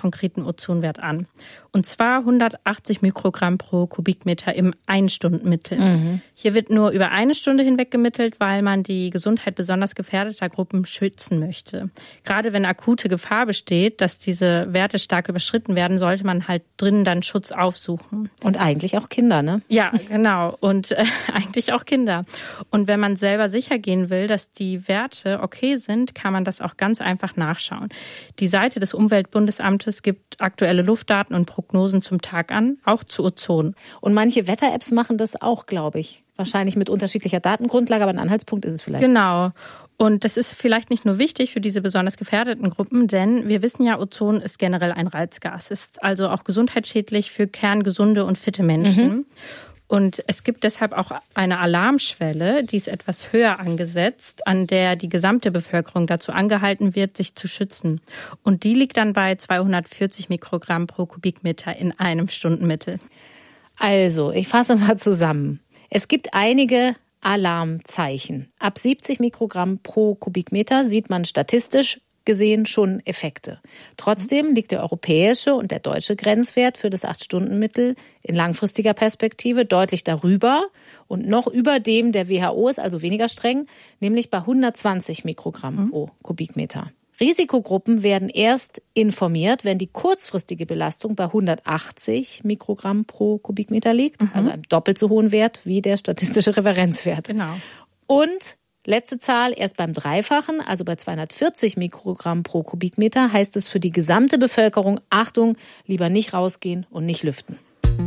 konkreten Ozonwert an. Und zwar 180 Mikrogramm pro Kubikmeter im Einstundenmittel. Hier wird nur über eine Stunde hinweg gemittelt, weil man die Gesundheit besonders gefährdeter Gruppen schützen möchte. Gerade wenn akute Gefahr besteht, dass diese Werte stark überschritten werden, sollte man halt drinnen dann Schutz aufsuchen. Und eigentlich auch Kinder, ne? Ja, genau. Und eigentlich auch Kinder. Und wenn man selber sicher gehen will, dass die Werte okay sind, kann man das auch ganz einfach nachschauen. Die Seite des Umweltbundesamtes gibt aktuelle Luftdaten und Prognosen zum Tag an, auch zu Ozon. Und manche Wetter-Apps machen das auch, glaube ich. Wahrscheinlich mit unterschiedlicher Datengrundlage, aber ein Anhaltspunkt ist es vielleicht. Genau. Und das ist vielleicht nicht nur wichtig für diese besonders gefährdeten Gruppen, denn wir wissen ja, Ozon ist generell ein Reizgas, ist also auch gesundheitsschädlich für kerngesunde und fitte Menschen. Und es gibt deshalb auch eine Alarmschwelle, die ist etwas höher angesetzt, an der die gesamte Bevölkerung dazu angehalten wird, sich zu schützen. Und die liegt dann bei 240 Mikrogramm pro Kubikmeter in einem Stundenmittel. Also, ich fasse mal zusammen. Es gibt einige Alarmzeichen. Ab 70 Mikrogramm pro Kubikmeter sieht man statistisch gesehen schon Effekte. Trotzdem liegt der europäische und der deutsche Grenzwert für das 8-Stunden-Mittel in langfristiger Perspektive deutlich darüber und noch über dem der WHO ist, also weniger streng, nämlich bei 120 Mikrogramm pro Kubikmeter. Risikogruppen werden erst informiert, wenn die kurzfristige Belastung bei 180 Mikrogramm pro Kubikmeter liegt, also einem doppelt so hohen Wert wie der statistische Referenzwert. Genau. Und letzte Zahl, erst beim Dreifachen, also bei 240 Mikrogramm pro Kubikmeter, heißt es für die gesamte Bevölkerung, Achtung, lieber nicht rausgehen und nicht lüften.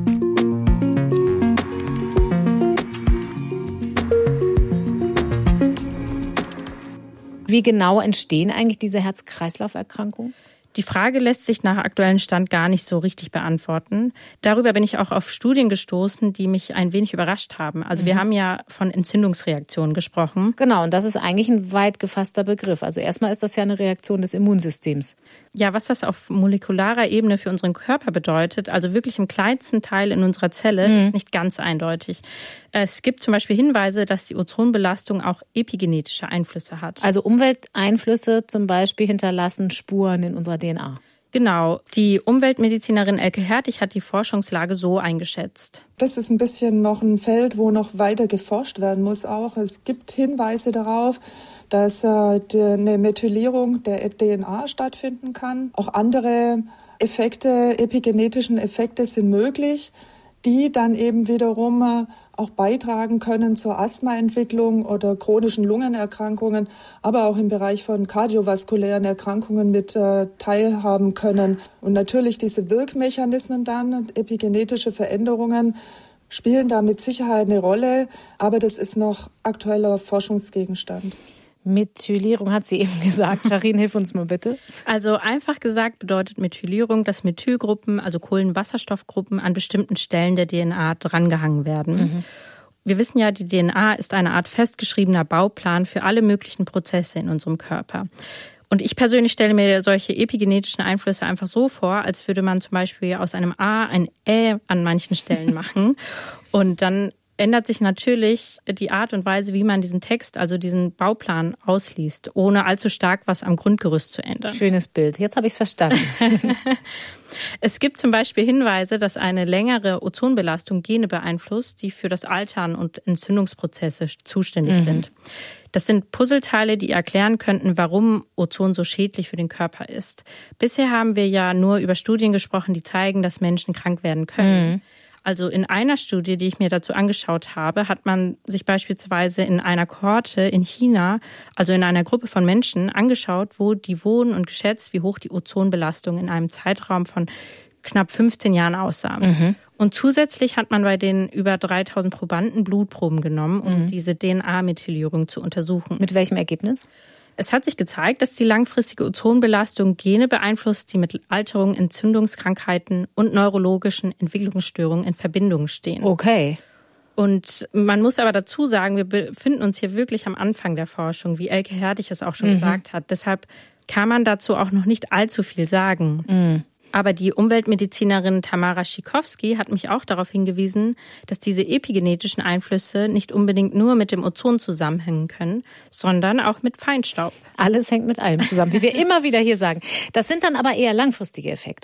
Wie genau entstehen eigentlich diese Herz-Kreislauf-Erkrankungen? Die Frage lässt sich nach aktuellem Stand gar nicht so richtig beantworten. Darüber bin ich auch auf Studien gestoßen, die mich ein wenig überrascht haben. Also wir haben ja von Entzündungsreaktionen gesprochen. Genau, und das ist eigentlich ein weit gefasster Begriff. Also erstmal ist das ja eine Reaktion des Immunsystems. Ja, was das auf molekularer Ebene für unseren Körper bedeutet, also wirklich im kleinsten Teil in unserer Zelle, ist nicht ganz eindeutig. Es gibt zum Beispiel Hinweise, dass die Ozonbelastung auch epigenetische Einflüsse hat. Also Umwelteinflüsse zum Beispiel hinterlassen Spuren in unserer DNA. Genau. Die Umweltmedizinerin Elke Hertig hat die Forschungslage so eingeschätzt. Das ist ein bisschen noch ein Feld, wo noch weiter geforscht werden muss auch. Es gibt Hinweise darauf, dass eine Methylierung der DNA stattfinden kann. Auch andere Effekte, epigenetischen Effekte sind möglich, die dann eben wiederum auch beitragen können zur Asthmaentwicklung oder chronischen Lungenerkrankungen, aber auch im Bereich von kardiovaskulären Erkrankungen mit teilhaben können. Und natürlich diese Wirkmechanismen dann, epigenetische Veränderungen, spielen da mit Sicherheit eine Rolle, aber das ist noch aktueller Forschungsgegenstand. Methylierung hat sie eben gesagt. Sharin, hilf uns mal bitte. Also einfach gesagt bedeutet Methylierung, dass Methylgruppen, also Kohlenwasserstoffgruppen, an bestimmten Stellen der DNA drangehangen werden. Wir wissen ja, die DNA ist eine Art festgeschriebener Bauplan für alle möglichen Prozesse in unserem Körper. Und ich persönlich stelle mir solche epigenetischen Einflüsse einfach so vor, als würde man zum Beispiel aus einem A ein Ä an manchen Stellen machen. Und dann ändert sich natürlich die Art und Weise, wie man diesen Text, also diesen Bauplan ausliest, ohne allzu stark was am Grundgerüst zu ändern. Schönes Bild. Jetzt habe ich es verstanden. Es gibt zum Beispiel Hinweise, dass eine längere Ozonbelastung Gene beeinflusst, die für das Altern und Entzündungsprozesse zuständig sind. Das sind Puzzleteile, die erklären könnten, warum Ozon so schädlich für den Körper ist. Bisher haben wir ja nur über Studien gesprochen, die zeigen, dass Menschen krank werden können. Also in einer Studie, die ich mir dazu angeschaut habe, hat man sich beispielsweise in einer Kohorte in China, also in einer Gruppe von Menschen, angeschaut, wo die wohnen und geschätzt, wie hoch die Ozonbelastung in einem Zeitraum von knapp 15 Jahren aussah. Und zusätzlich hat man bei den über 3000 Probanden Blutproben genommen, um diese DNA-Methylierung zu untersuchen. Mit welchem Ergebnis? Es hat sich gezeigt, dass die langfristige Ozonbelastung Gene beeinflusst, die mit Alterung, Entzündungskrankheiten und neurologischen Entwicklungsstörungen in Verbindung stehen. Okay. Und man muss aber dazu sagen, wir befinden uns hier wirklich am Anfang der Forschung, wie Elke Hertig es auch schon gesagt hat. Deshalb kann man dazu auch noch nicht allzu viel sagen. Aber die Umweltmedizinerin Tamara Schikowski hat mich auch darauf hingewiesen, dass diese epigenetischen Einflüsse nicht unbedingt nur mit dem Ozon zusammenhängen können, sondern auch mit Feinstaub. Alles hängt mit allem zusammen, wie wir immer wieder hier sagen. Das sind dann aber eher langfristige Effekte.